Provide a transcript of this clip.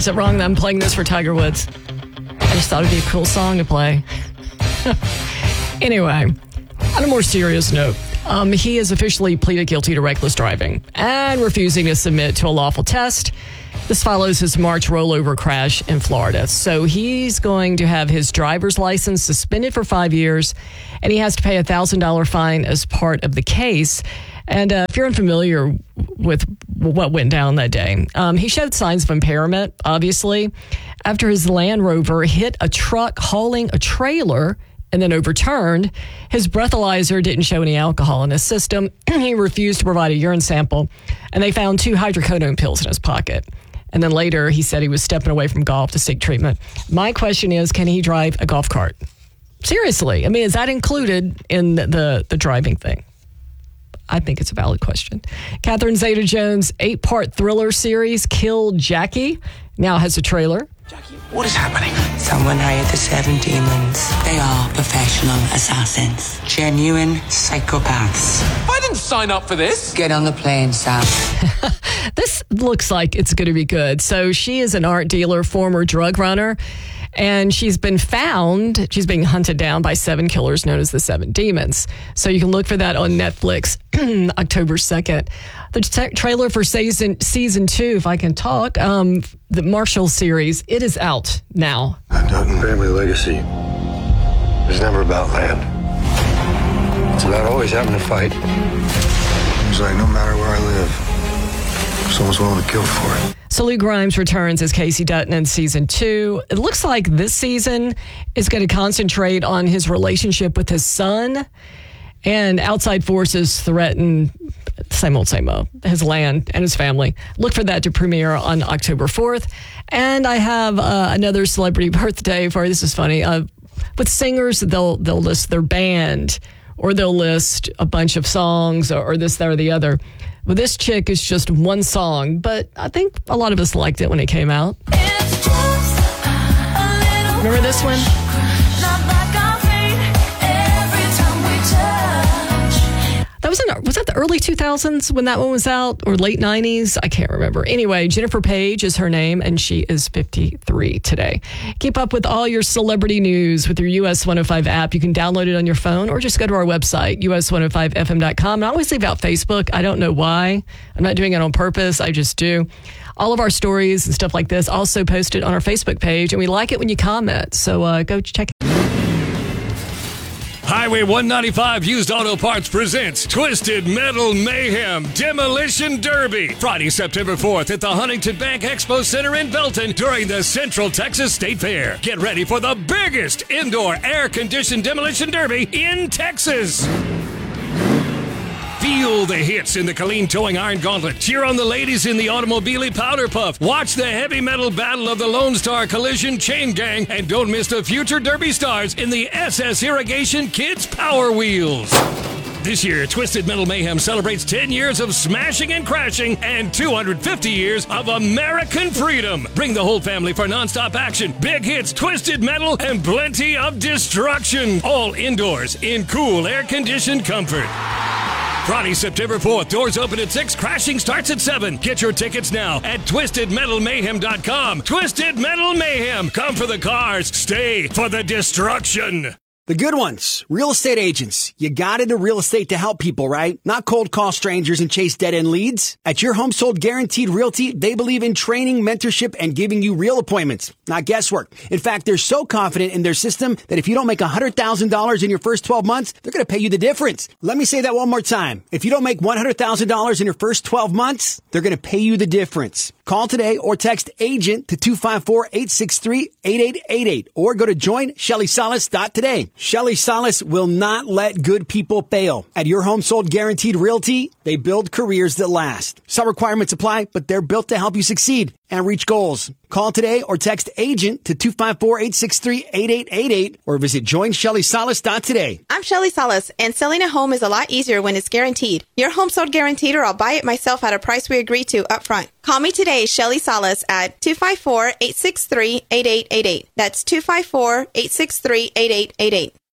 Is it wrong that I'm playing this for Tiger Woods? I just thought it'd be a cool song to play. Anyway, on a more serious note, he has officially pleaded guilty to reckless driving and refusing to submit to a lawful test. This follows his March rollover crash in Florida. So he's going to have his driver's license suspended for 5 years, and he has to pay a $1,000 fine as part of the case. And if you're unfamiliar with what went down that day, he showed signs of impairment, obviously, after his Land Rover hit a truck hauling a trailer and then overturned. His breathalyzer didn't show any alcohol in his system. He refused to provide a urine sample, and they found 2 hydrocodone pills in his pocket. And then later, he said he was stepping away from golf to seek treatment. My question is, can he drive a golf cart? Seriously. I mean, is that included in the driving thing? I think it's a valid question. Catherine Zeta-Jones' 8-part thriller series, Kill Jackie, now has a trailer. Jackie, what is happening? Someone hired the 7 demons. They are professional assassins. Genuine psychopaths. I didn't sign up for this. Get on the plane, Sam. This looks like it's going to be good. So she is an art dealer, former drug runner, and she's been found. She's being hunted down by 7 killers known as the 7 Demons. So you can look for that on Netflix October 2nd. The trailer for season 2, if I can talk, the Marshall series, it is out now. The Dutton family legacy is never about land. It's about always having to fight. Seems like no matter where I live, someone's willing to kill for it. So Lou Grimes returns as Casey Dutton in season 2. It looks like this season is going to concentrate on his relationship with his son, and outside forces threaten same old, his land and his family. Look for that to premiere on October 4th. And I have another celebrity birthday for you. This is funny. With singers, they'll list their band, or they'll list a bunch of songs, or this, that, or the other. Well, this chick is just one song, but I think a lot of us liked it when it came out. Remember this one? Was that the early 2000s when that one was out, or late 90s? I can't remember. Anyway, Jennifer Page is her name, and she is 53 today. Keep up with all your celebrity news with your US 105 app. You can download it on your phone, or just go to our website, us105fm.com. And I always leave out Facebook. I don't know why. I'm not doing it on purpose. I just do. All of our stories and stuff like this also posted on our Facebook page, and we like it when you comment. So go check it. Highway 195 Used Auto Parts presents Twisted Metal Mayhem Demolition Derby. Friday, September 4th at the Huntington Bank Expo Center in Belton during the Central Texas State Fair. Get ready for the biggest indoor air-conditioned demolition derby in Texas. Feel the hits in the Colleen Towing Iron Gauntlet. Cheer on the ladies in the Automobile Powder Puff. Watch the heavy metal battle of the Lone Star Collision Chain Gang. And don't miss the future Derby stars in the SS Irrigation Kids Power Wheels. This year, Twisted Metal Mayhem celebrates 10 years of smashing and crashing and 250 years of American freedom. Bring the whole family for nonstop action, big hits, twisted metal, and plenty of destruction. All indoors in cool, air-conditioned comfort. Friday, September 4th. Doors open at 6. Crashing starts at 7. Get your tickets now at TwistedMetalMayhem.com. Twisted Metal Mayhem. Come for the cars. Stay for the destruction. The good ones, real estate agents. You got into real estate to help people, right? Not cold call strangers and chase dead-end leads. At Your Home Sold Guaranteed Realty, they believe in training, mentorship, and giving you real appointments, not guesswork. In fact, they're so confident in their system that if you don't make $100,000 in your first 12 months, they're going to pay you the difference. Let me say that one more time. If you don't make $100,000 in your first 12 months, they're going to pay you the difference. Call today or text AGENT to 254-863-8888 or go to joinShellySalas.today. Shelly Salas will not let good people fail. At Your Home Sold Guaranteed Realty, they build careers that last. Some requirements apply, but they're built to help you succeed and reach goals. Call today or text AGENT to 254-863-8888 or visit joinShellySalas.today. I'm Shelly Salas, and selling a home is a lot easier when it's guaranteed. Your Home Sold Guaranteed, or I'll buy it myself at a price we agree to up front. Call me today, Shelly Salas, at 254-863-8888. That's 254-863-8888.